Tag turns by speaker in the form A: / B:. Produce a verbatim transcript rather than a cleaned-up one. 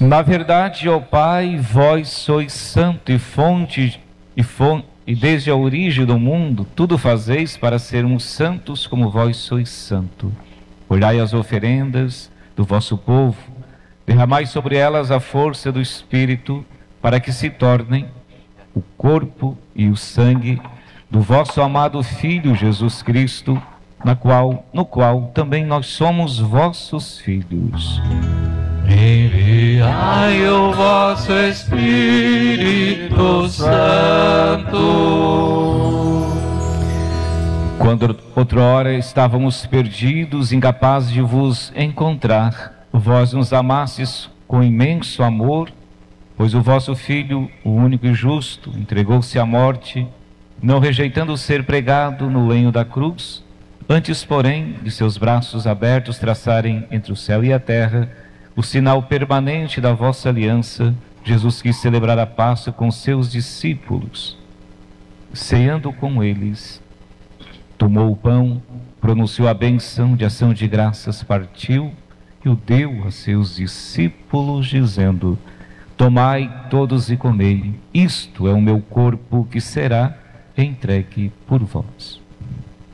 A: Na verdade, ó Pai, vós sois santo e fonte e fonte, e desde a origem do mundo tudo fazeis para sermos santos como vós sois santo. Olhai as oferendas do vosso povo, derramai sobre elas a força do Espírito, para que se tornem o corpo e o sangue do vosso amado Filho Jesus Cristo, na qual, no qual também nós somos vossos filhos.
B: Enviai o vosso Espírito Santo.
A: Quando outrora estávamos perdidos, incapazes de vos encontrar, vós nos amastes com imenso amor, pois o vosso Filho, o único e justo, entregou-se à morte, não rejeitando ser pregado no lenho da cruz, antes, porém, de seus braços abertos traçarem entre o céu e a terra o sinal permanente da vossa aliança, Jesus quis celebrar a Páscoa com seus discípulos. Ceando com eles, tomou o pão, pronunciou a benção de ação de graças, partiu e o deu a seus discípulos, dizendo: tomai todos e comei, isto é o meu corpo que será entregue por vós.